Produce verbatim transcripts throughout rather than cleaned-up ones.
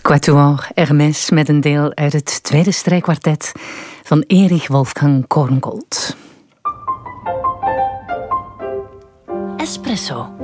Quatuor Hermès met een deel uit het tweede strijkkwartet van Erich Wolfgang Korngold. Espresso.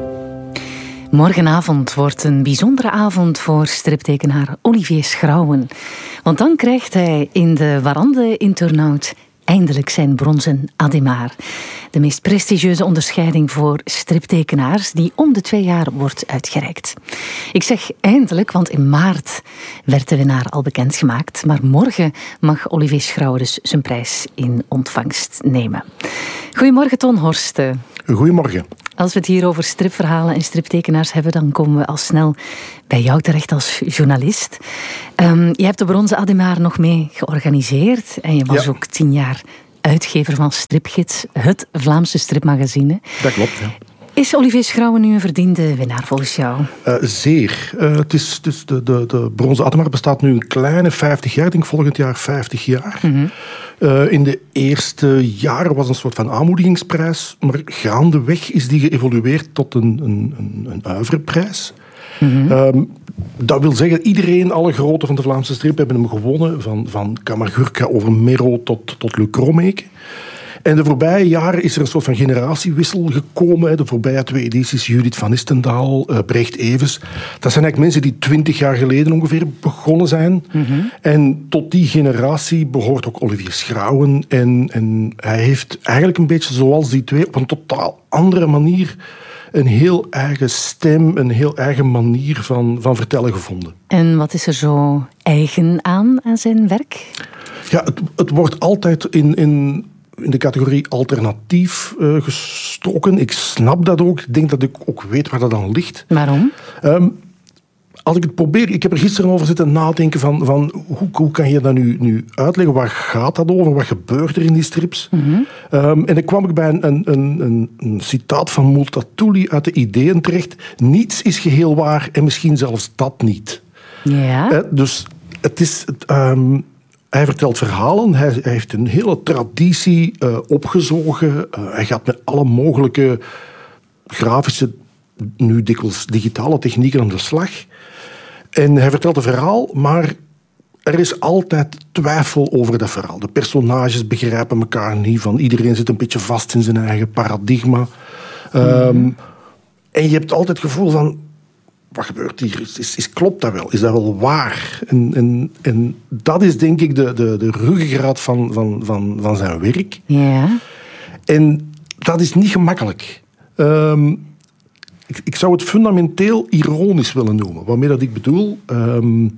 Morgenavond wordt een bijzondere avond voor striptekenaar Olivier Schrouwen. Want dan krijgt hij in de Warande in Turnhout eindelijk zijn bronzen Adhemar. De meest prestigieuze onderscheiding voor striptekenaars die om de twee jaar wordt uitgereikt. Ik zeg eindelijk, want in maart werd de winnaar al bekendgemaakt. Maar morgen mag Olivier Schrouwen dus zijn prijs in ontvangst nemen. Goedemorgen, Ton Horst. Goedemorgen. Als we het hier over stripverhalen en striptekenaars hebben, dan komen we al snel bij jou terecht als journalist. Um, je hebt de bronzen Adhemar nog mee georganiseerd en je was ja. ook tien jaar uitgever van Stripgids, het Vlaamse stripmagazine. Dat klopt, ja. Is Olivier Schrouwen nu een verdiende winnaar volgens jou? Uh, zeer. Uh, het is, het is de, de, de bronzen Adhemar bestaat nu een kleine vijftig jaar. Ik denk volgend jaar vijftig jaar. Mm-hmm. Uh, in de eerste jaren was een soort van aanmoedigingsprijs. Maar gaandeweg is die geëvolueerd tot een, een, een, een uiverprijs. Mm-hmm. Um, dat wil zeggen, iedereen, alle grote van de Vlaamse strip hebben hem gewonnen. Van, van Kamagurka over Mero tot, tot Le Kromeke. En de voorbije jaren is er een soort van generatiewissel gekomen. De voorbije twee edities, Judith van Istendaal, uh, Brecht Evers. Dat zijn eigenlijk mensen die twintig jaar geleden ongeveer begonnen zijn. Mm-hmm. En tot die generatie behoort ook Olivier Schrouwen. En, en hij heeft eigenlijk een beetje zoals die twee op een totaal andere manier een heel eigen stem, een heel eigen manier van, van vertellen gevonden. En wat is er zo eigen aan aan zijn werk? Ja, het, het wordt altijd in... in in de categorie alternatief uh, gestoken. Ik snap dat ook. Ik denk dat ik ook weet waar dat aan ligt. Waarom? Um, als ik het probeer... Ik heb er gisteren over zitten nadenken van, van hoe, hoe kan je dat nu, nu uitleggen? Waar gaat dat over? Wat gebeurt er in die strips? Mm-hmm. Um, en dan kwam ik bij een, een, een, een citaat van Multatuli uit de Ideeën terecht. Niets is geheel waar en misschien zelfs dat niet. Ja. Uh, dus het is... Het, um, Hij vertelt verhalen, hij, hij heeft een hele traditie uh, opgezogen. Uh, hij gaat met alle mogelijke grafische, nu dikwijls digitale technieken aan de slag. En hij vertelt een verhaal, maar er is altijd twijfel over dat verhaal. De personages begrijpen elkaar niet, van iedereen zit een beetje vast in zijn eigen paradigma. Um, mm. En je hebt altijd het gevoel van... Wat gebeurt hier? Is, is, is, klopt dat wel? Is dat wel waar? En, en, en dat is denk ik de, de, de ruggengraat van, van, van, van zijn werk. Ja. En dat is niet gemakkelijk. Um, ik, ik zou het fundamenteel ironisch willen noemen. Waarmee dat ik bedoel... Um,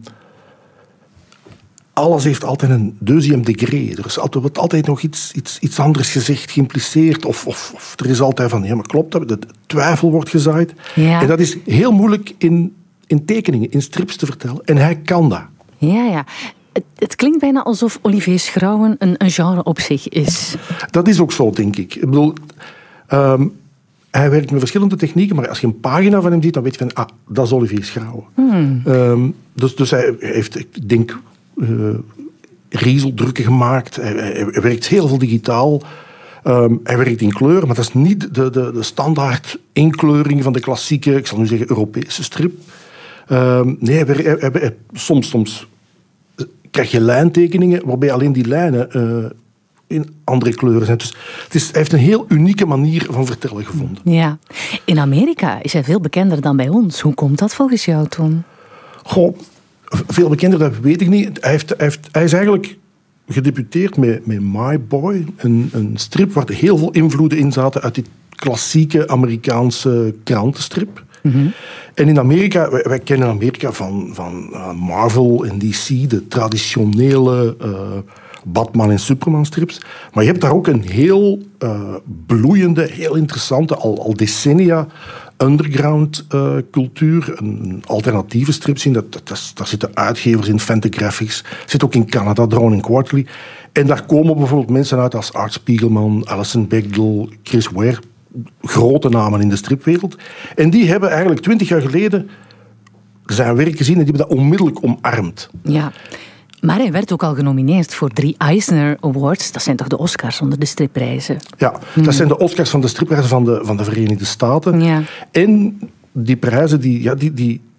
alles heeft altijd een deuxième degré. Er is altijd, wordt altijd nog iets, iets, iets anders gezegd, geïmpliceerd. Of, of, of er is altijd van, ja, maar klopt dat? De twijfel wordt gezaaid. Ja. En dat is heel moeilijk in, in tekeningen, in strips te vertellen. En hij kan dat. Ja, ja. Het, het klinkt bijna alsof Olivier Schrouwen een, een genre op zich is. Dat is ook zo, denk ik. Ik bedoel... Um, Hij werkt met verschillende technieken, maar als je een pagina van hem ziet, dan weet je van, ah, dat is Olivier Schrouwen. Hmm. Um, dus, dus hij heeft, ik denk... Uh, riezeldrukken gemaakt. Hij, hij, hij werkt heel veel digitaal. Um, hij werkt in kleur, maar dat is niet de, de, de standaard inkleuring van de klassieke, ik zal nu zeggen, Europese strip. Um, nee, hij, hij, hij, hij, soms, soms krijg je lijntekeningen waarbij alleen die lijnen uh, in andere kleuren zijn. Dus het is, hij heeft een heel unieke manier van vertellen gevonden. Ja. In Amerika is hij veel bekender dan bij ons. Hoe komt dat volgens jou, Ton? Goh, veel bekender, dat weet ik niet. Hij, heeft, hij, heeft, hij is eigenlijk gedebuteerd met, met My Boy, een, een strip waar heel veel invloeden in zaten uit die klassieke Amerikaanse krantenstrip. Mm-hmm. En in Amerika, wij, wij kennen Amerika van, van uh, Marvel en D C, de traditionele uh, Batman en Superman strips. Maar je hebt daar ook een heel uh, bloeiende, heel interessante, al, al decennia underground uh, cultuur, een, een alternatieve strips in. Dat, dat, dat, daar zitten uitgevers in, Fantagraphics, zit ook in Canada, Drowning Quarterly. En daar komen bijvoorbeeld mensen uit als Art Spiegelman, Alison Bechdel, Chris Ware, grote namen in de stripwereld. En die hebben eigenlijk twintig jaar geleden zijn werk gezien en die hebben dat onmiddellijk omarmd. Ja. Maar hij werd ook al genomineerd voor drie Eisner Awards. Dat zijn toch de Oscars onder de stripprijzen? Ja, hmm. dat zijn de Oscars van de stripprijzen van de, van de Verenigde Staten. Ja. En die prijzen die, ja, die, die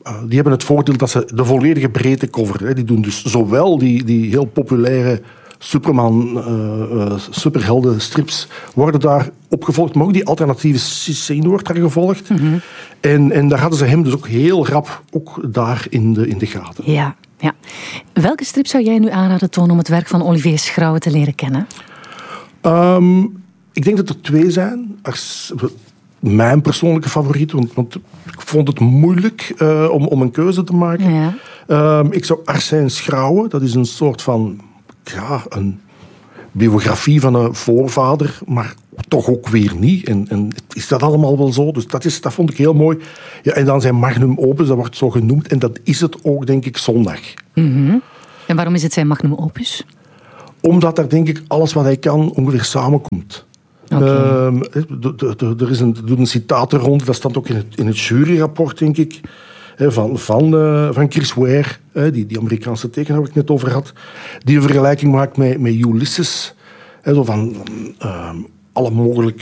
uh, die hebben het voordeel dat ze de volledige breedte coveren. Hè. Die doen dus zowel die, die heel populaire Superman, uh, uh, superhelden strips worden daar opgevolgd, maar ook die alternatieve scene wordt daar gevolgd. Mm-hmm. En, en daar hadden ze hem dus ook heel rap ook daar in de, in de gaten. Ja, ja. Welke strip zou jij nu aanraden, Toon, om het werk van Olivier Schrouwen te leren kennen? Um, ik denk dat er twee zijn. Ars, mijn persoonlijke favoriet, want, want ik vond het moeilijk uh, om, om een keuze te maken. Ja. Um, ik zou Arsène Schrouwen, dat is een soort van ja, een biografie van een voorvader, maar toch ook weer niet. En, en is dat allemaal wel zo? Dus dat, is, dat vond ik heel mooi. Ja, en dan zijn magnum opus, dat wordt zo genoemd. En dat is het ook, denk ik, Zondag. Mm-hmm. En waarom is het zijn magnum opus? Omdat daar, denk ik, alles wat hij kan ongeveer samenkomt. Okay. Uh, er is een, er een citaat rond, dat staat ook in het, in het juryrapport, denk ik, van, van, uh, van Chris Ware, die, die Amerikaanse tekenaar waar ik net over had, die een vergelijking maakt met, met Ulysses. Zo van uh, alle mogelijke